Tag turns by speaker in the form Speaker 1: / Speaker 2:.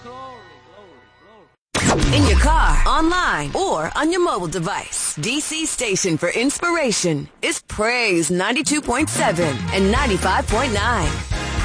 Speaker 1: In your car, online, or on your mobile device, DC station for inspiration is Praise 92.7 and 95.9.